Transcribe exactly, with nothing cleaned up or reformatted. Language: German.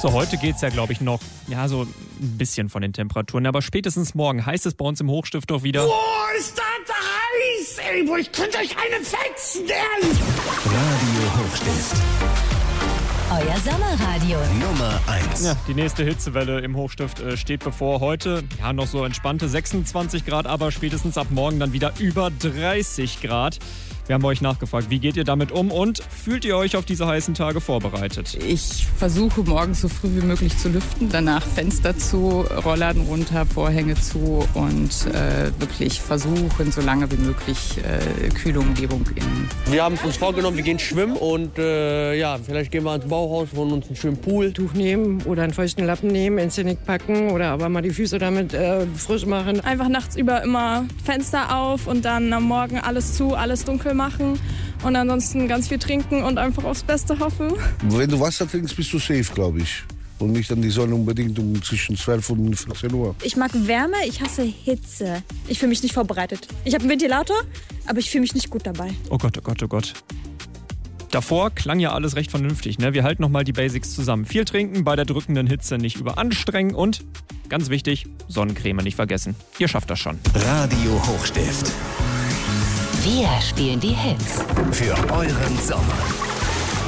So, heute geht es ja, glaube ich, noch ja so ein bisschen von den Temperaturen. Aber spätestens morgen heißt es bei uns im Hochstift doch wieder... Boah, ist das heiß! Ey, wo ich könnte euch einen fetzen, ehrlich! Radio Hochstift. Euer Sommerradio. Nummer eins. Ja, die nächste Hitzewelle im Hochstift äh, steht bevor. Heute ja noch so entspannte sechsundzwanzig Grad, aber spätestens ab morgen dann wieder über dreißig Grad. Wir haben euch nachgefragt, wie geht ihr damit um und fühlt ihr euch auf diese heißen Tage vorbereitet? Ich versuche morgens so früh wie möglich zu lüften, danach Fenster zu, Rollladen runter, Vorhänge zu und äh, wirklich versuchen, so lange wie möglich äh, kühle Umgebung in. Wir haben uns vorgenommen, wir gehen schwimmen und äh, ja, vielleicht gehen wir ans Bauhaus, holen uns einen schönen Pool. Tuch nehmen oder einen feuchten Lappen nehmen, ins Genick packen oder aber mal die Füße damit äh, frisch machen. Einfach nachts über immer Fenster auf und dann am Morgen alles zu, alles dunkel machen und ansonsten ganz viel trinken und einfach aufs Beste hoffen. Wenn du Wasser trinkst, bist du safe, glaube ich. Und nicht an die Sonne unbedingt um zwischen zwölf und vierzehn Uhr. Ich mag Wärme, ich hasse Hitze. Ich fühle mich nicht vorbereitet. Ich habe einen Ventilator, aber ich fühle mich nicht gut dabei. Oh Gott, oh Gott, oh Gott. Davor klang ja alles recht vernünftig, ne? Wir halten nochmal die Basics zusammen. Viel trinken, bei der drückenden Hitze nicht überanstrengen und, ganz wichtig, Sonnencreme nicht vergessen. Ihr schafft das schon. Radio Hochstift. Wir spielen die Hits. Für euren Sommer.